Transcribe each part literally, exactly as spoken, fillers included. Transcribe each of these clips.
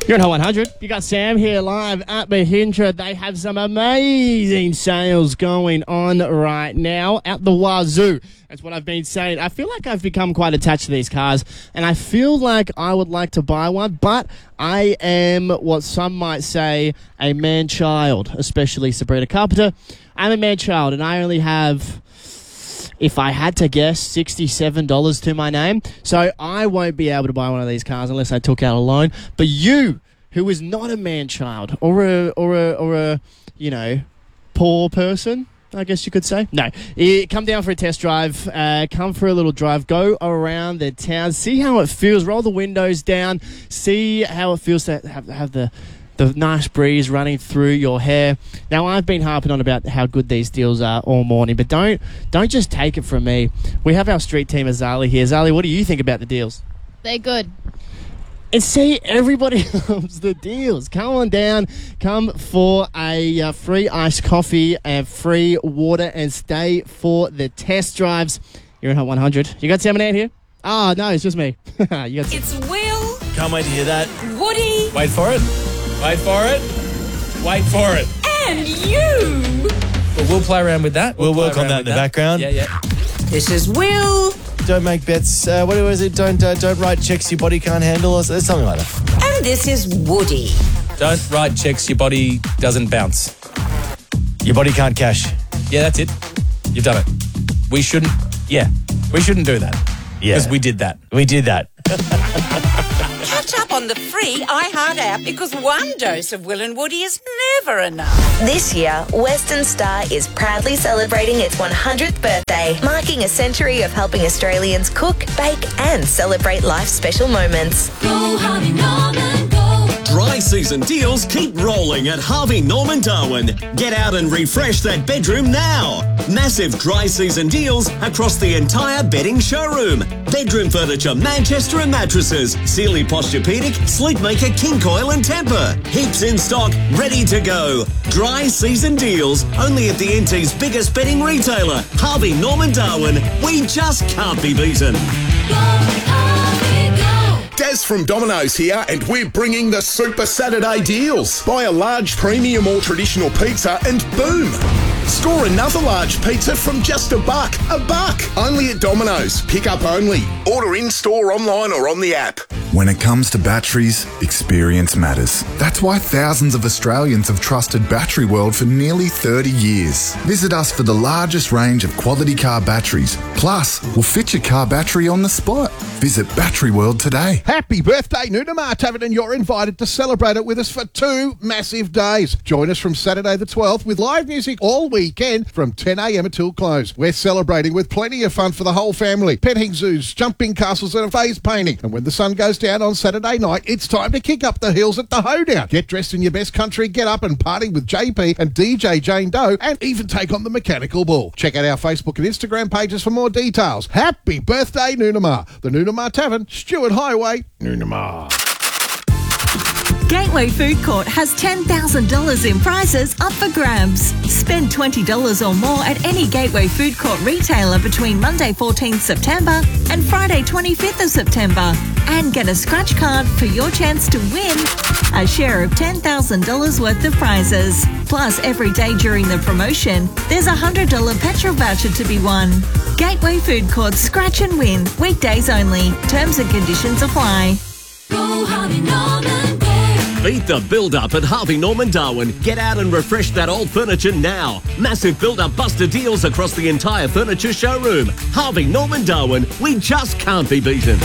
You're in Hot one hundred. You got Sam here live at Mahindra. They have some amazing sales going on right now at the wazoo. That's what I've been saying. I feel like I've become quite attached to these cars, and I feel like I would like to buy one, but I am what some might say a man-child, especially Sabrina Carpenter. I'm a man-child, and I only have, if I had to guess, sixty-seven dollars to my name. So I won't be able to buy one of these cars unless I took out a loan. But you, who is not a man-child or a, or a, or a, you know, poor person, I guess you could say. No, eh, come down for a test drive. Uh, come for a little drive. Go around the town. See how it feels. Roll the windows down. See how it feels to have, have the... the nice breeze running through your hair. Now, I've been harping on about how good these deals are all morning, but don't don't just take it from me. We have our street team, Azali, here. Azali, what do you think about the deals? They're good. And see, everybody loves the deals. Come on down. Come for a uh, free iced coffee and free water and stay for the test drives. You're in Hot one hundred. You got Sam and Ant here? Oh, no, it's just me. you got It's Will. Can't wait to hear that. Woody. Wait for it. Wait for it. Wait for it. And you. Well, we'll play around with that. We'll, We'll work play on that around in the with background. Yeah, yeah. This is Will. Don't make bets. Uh, what was it? Don't uh, don't write checks your body can't handle or something like that. And this is Woody. Don't write checks your body doesn't bounce. Your body can't cash. Yeah, that's it. You've done it. We shouldn't. Yeah, we shouldn't do that. Yeah. Because we did that. We did that. Catch up on the free iHeart app because one dose of Will and Woody is never enough. This year, Western Star is proudly celebrating its one hundredth birthday, marking a century of helping Australians cook, bake and celebrate life's special moments. Go Harvey Norman, go. Dry season deals keep rolling at Harvey Norman Darwin. Get out and refresh that bedroom now. Massive dry season deals across the entire bedding showroom. Bedroom furniture, Manchester and mattresses, Sealy Posturepedic, Sleepmaker, King Coil and Tempur. Heaps in stock, ready to go. Dry season deals only at the N T's biggest bedding retailer, Harvey Norman Darwin. We just can't be beaten. Daz from Domino's here, and we're bringing the Super Saturday deals. Buy a large premium or traditional pizza and boom! Score another large pizza from just a buck. A buck! Only at Domino's. Pick up only. Order in-store, online or on the app. When it comes to batteries, experience matters. That's why thousands of Australians have trusted Battery World for nearly thirty years. Visit us for the largest range of quality car batteries. Plus, we'll fit your car battery on the spot. Visit Battery World today. Happy birthday, Noonamar Tavern, and you're invited to celebrate it with us for two massive days. Join us from Saturday the twelfth with live music all weekend from ten a m until close. We're celebrating with plenty of fun for the whole family. Petting zoos, jumping castles and phase painting. And when the sun goes down on Saturday night, it's time to kick up the hills at the Hoedown. Get dressed in your best country, get up and party with J P and D J Jane Doe, and even take on the Mechanical Bull. Check out our Facebook and Instagram pages for more details. Happy birthday, Noonamar. The Noonamar Tavern, Stewart Highway, Noonamar. Gateway Food Court has ten thousand dollars in prizes up for grabs. Spend twenty dollars or more at any Gateway Food Court retailer between Monday fourteenth September and Friday twenty-fifth of September and get a scratch card for your chance to win a share of ten thousand dollars worth of prizes. Plus, every day during the promotion, there's a one hundred dollars petrol voucher to be won. Gateway Food Court Scratch and Win. Weekdays only. Terms and conditions apply. Go Harvey Norman, go. Beat the build-up at Harvey Norman Darwin. Get out and refresh that old furniture now. Massive build-up buster deals across the entire furniture showroom. Harvey Norman Darwin. We just can't be beaten.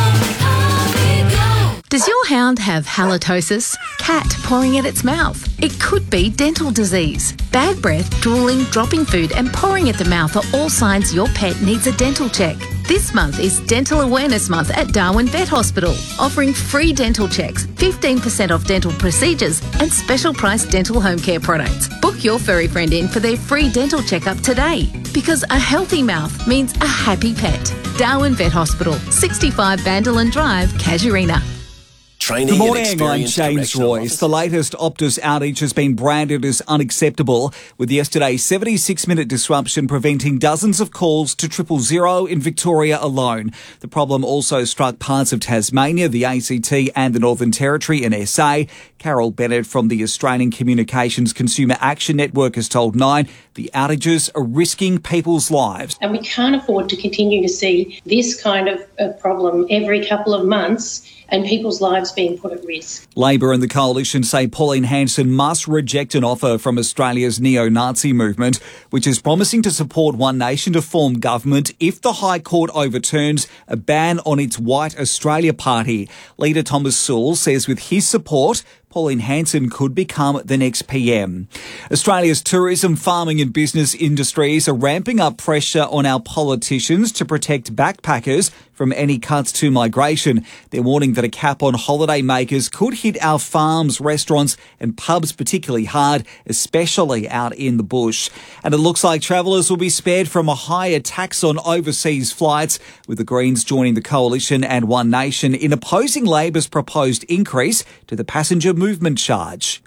Does your hound have halitosis? Cat pouring at its mouth? It could be dental disease. Bad breath, drooling, dropping food and pouring at the mouth are all signs your pet needs a dental check. This month is Dental Awareness Month at Darwin Vet Hospital, offering free dental checks, fifteen percent off dental procedures and special price dental home care products. Book your furry friend in for their free dental checkup today, because a healthy mouth means a happy pet. Darwin Vet Hospital, sixty-five Vanderland Drive, Casuarina. training Good morning, and I'm experienced James correctional Royce. officers. The latest Optus outage has been branded as unacceptable, with yesterday's seventy-six minute disruption preventing dozens of calls to triple zero in Victoria alone. The problem also struck parts of Tasmania, the A C T and the Northern Territory and S A. Carol Bennett from the Australian Communications Consumer Action Network has told Nine the outages are risking people's lives. And we can't afford to continue to see this kind of, of problem every couple of months and people's lives being put at risk. Labor and the Coalition say Pauline Hanson must reject an offer from Australia's neo-Nazi movement, which is promising to support One Nation to form government if the High Court overturns a ban on its White Australia Party. Leader Thomas Sewell says with his support, Pauline Hanson could become the next P M. Australia's tourism, farming and business industries are ramping up pressure on our politicians to protect backpackers from any cuts to migration. They're warning that a cap on holiday makers could hit our farms, restaurants and pubs particularly hard, especially out in the bush. And it looks like travellers will be spared from a higher tax on overseas flights, with the Greens joining the Coalition and One Nation in opposing Labor's proposed increase to the passenger movement charge.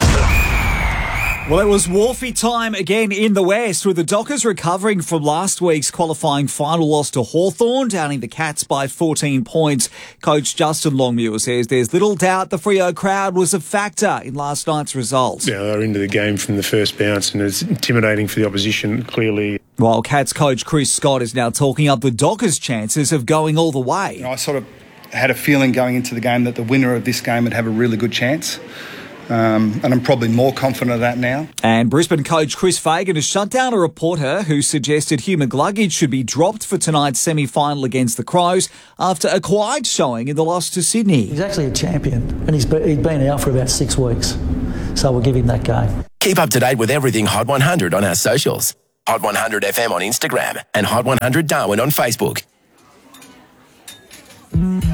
Well, it was Wharfie time again in the West, with the Dockers recovering from last week's qualifying final loss to Hawthorn, downing the Cats by fourteen points. Coach Justin Longmuir says there's little doubt the Freo crowd was a factor in last night's results. Yeah, they were into the game from the first bounce, and it's intimidating for the opposition, clearly. While Cats coach Chris Scott is now talking up the Dockers' chances of going all the way. You know, I sort of had a feeling going into the game that the winner of this game would have a really good chance. Um, and I'm probably more confident of that now. And Brisbane coach Chris Fagan has shut down a reporter who suggested Hugh McGluggage should be dropped for tonight's semi-final against the Crows after a quiet showing in the loss to Sydney. He's actually a champion, and he's been, he's been out for about six weeks, so we'll give him that game. Keep up to date with everything Hot one hundred on our socials. Hot one hundred F M on Instagram and Hot one hundred Darwin on Facebook.